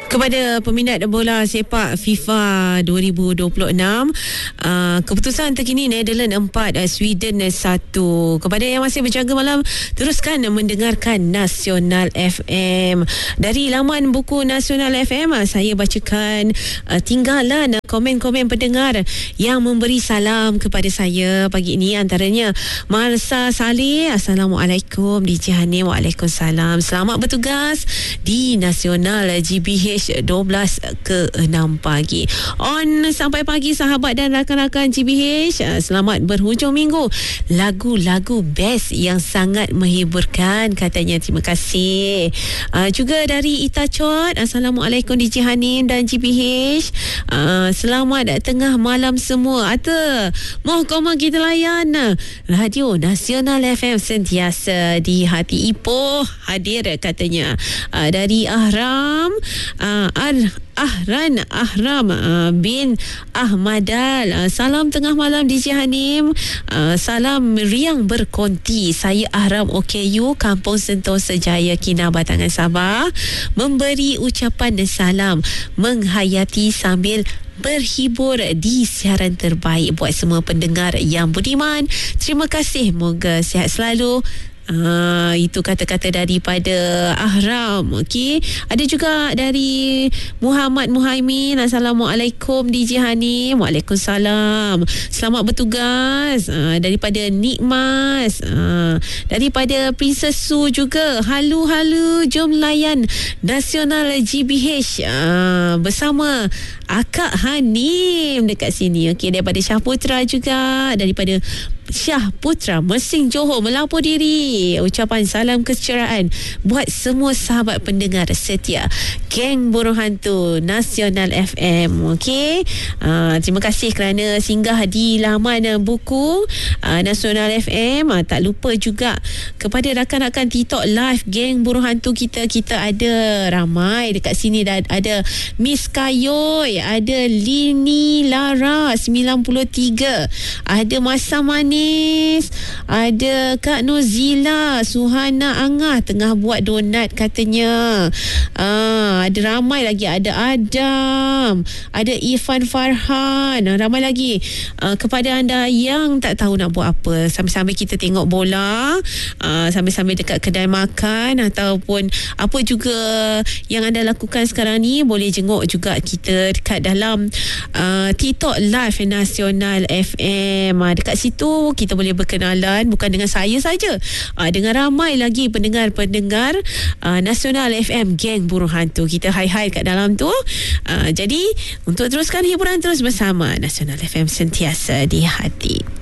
Kepada peminat bola sepak FIFA 2026, keputusan terkini Netherlands 4, Sweden 1. Kepada yang masih berjaga malam, teruskan mendengarkan Nasional FM. Dari laman buku Nasional FM, saya bacakan tinggalan komen-komen pendengar yang memberi salam kepada saya pagi ini. Antaranya Marsa Saleh, Assalamualaikum. DJ Hanim, Waalaikumsalam. Selamat bertugas di Nasional GBH 12 ke 6 pagi. On sampai pagi sahabat dan rakan-rakan GBH. Selamat berhujung minggu. Lagu-lagu best yang sangat menghiburkan katanya. Terima kasih. Juga dari Ita Chot, Assalamualaikum DJ Hanim dan GBH. Selamat tengah malam semua. Mohon kita layan Radio Nasional FM sentiasa di hati. Ipoh hadir katanya. Dari Ahram Ahram bin Ahmadal, salam tengah malam DJ Hanim, salam riang berkonti. Saya Ahram OKU Kampung Sentosa Jaya, Kinabatangan, Sabah, memberi ucapan dan salam menghayati sambil berhibur di siaran terbaik buat semua pendengar yang budiman. Terima kasih, moga sihat selalu. Itu kata-kata daripada Ahram. Okey, ada juga dari Muhammad Muhaimin, Assalamualaikum DJ Hanim. Waalaikumsalam. Selamat bertugas. Daripada Nikmas, daripada Princess Su juga. Halu, jom layan Nasional GBH bersama Akak Hanim dekat sini. Okey, daripada Syah Putra juga, daripada Syah Putra Mersing Johor melapor diri. Ucapan salam keceriaan buat semua sahabat pendengar setia Geng Burung Hantu Nasional FM. Okey, terima kasih kerana singgah di laman buku Nasional FM. Tak lupa juga kepada rakan-rakan TikTok live Geng Burung Hantu kita ada ramai dekat sini. Ada Miss Kayoy, ada Lini Lara 93, ada Masa Manis, ada Kak Nozila, Suhana Angah tengah buat donat katanya. Ada ramai lagi, ada Adam, ada Irfan Farhan, ramai lagi. Kepada anda yang tak tahu nak buat apa, sambil-sambil kita tengok bola, sambil-sambil dekat kedai makan ataupun apa juga yang anda lakukan sekarang ni, boleh jenguk juga kita dekat dalam TikTok live Nasional FM. Dekat situ kita boleh berkenalan bukan dengan saya saja, dengan ramai lagi pendengar-pendengar Nasional FM Geng Burung Hantu. Kita hai-hai kat dalam tu. Jadi untuk teruskan hiburan terus bersama Nasional FM sentiasa di hati.